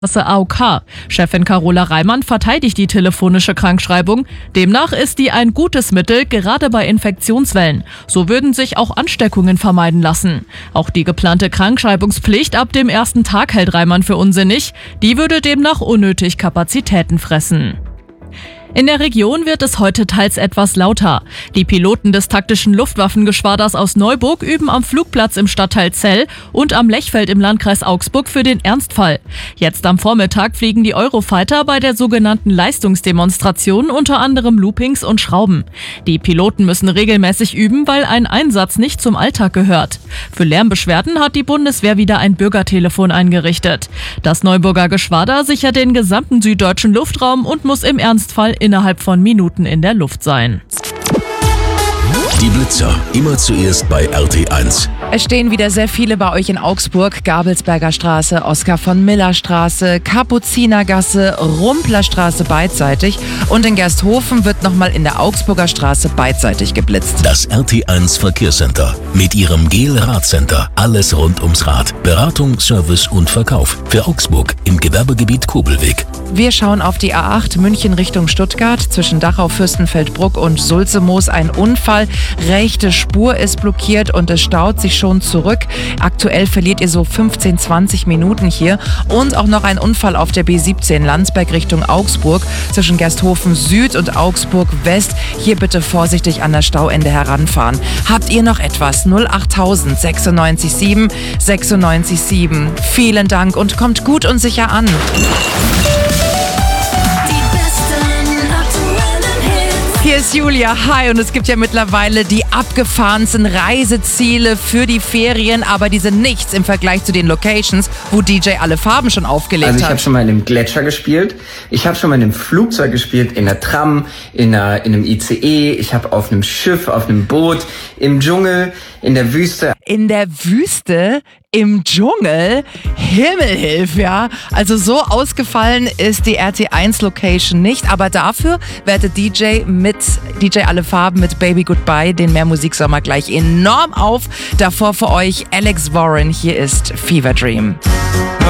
AOK. Chefin Carola Reimann verteidigt die telefonische Krankschreibung. Demnach ist die ein gutes Mittel, gerade bei Infektionswellen. So würden sich auch Ansteckungen vermeiden lassen. Auch die geplante Krankschreibungspflicht ab dem ersten Tag hält Reimann für unsinnig. Die würde demnach unnötig Kapazitäten fressen. In der Region wird es heute teils etwas lauter. Die Piloten des taktischen Luftwaffengeschwaders aus Neuburg üben am Flugplatz im Stadtteil Zell und am Lechfeld im Landkreis Augsburg für den Ernstfall. Jetzt am Vormittag fliegen die Eurofighter bei der sogenannten Leistungsdemonstration unter anderem Loopings und Schrauben. Die Piloten müssen regelmäßig üben, weil ein Einsatz nicht zum Alltag gehört. Für Lärmbeschwerden hat die Bundeswehr wieder ein Bürgertelefon eingerichtet. Das Neuburger Geschwader sichert den gesamten süddeutschen Luftraum und muss im Ernstfall innerhalb von Minuten in der Luft sein. Die Blitzer, immer zuerst bei RT1. Es stehen wieder sehr viele bei euch in Augsburg. Gabelsberger Straße, Oskar von Miller Straße, Kapuzinergasse, Rumpler Straße beidseitig. Und in Gersthofen wird nochmal in der Augsburger Straße beidseitig geblitzt. Das RT1 Verkehrscenter mit ihrem GEL-Radcenter. Alles rund ums Rad. Beratung, Service und Verkauf. Für Augsburg im Gewerbegebiet Kobelweg. Wir schauen auf die A8 München Richtung Stuttgart. Zwischen Dachau, Fürstenfeldbruck und Sulzemoos ein Unfall. Rechte Spur ist blockiert und es staut sich schon zurück. Aktuell verliert ihr so 15-20 Minuten hier. Und auch noch ein Unfall auf der B17 Landsberg Richtung Augsburg zwischen Gersthofen Süd und Augsburg West. Hier bitte vorsichtig an das Stauende heranfahren. Habt ihr noch etwas? 08000 96 7 96 7. Vielen Dank und kommt gut und sicher an. Hier ist Julia, hi, und es gibt ja mittlerweile die abgefahrensten Reiseziele für die Ferien, aber die sind nichts im Vergleich zu den Locations, wo DJ Alle Farben schon aufgelegt hat. Also ich habe schon mal in einem Gletscher gespielt, ich habe schon mal in einem Flugzeug gespielt, in einer Tram, in einem ICE, ich habe auf einem Schiff, auf einem Boot, im Dschungel, in der Wüste. In der Wüste? Im Dschungel? Himmelhilf, ja. Also so ausgefallen ist die RT1 Location nicht, aber dafür wertet DJ Alle Farben mit Baby Goodbye den Mehrmusiksommer gleich enorm auf. Davor für euch Alex Warren, hier ist Fever Dream.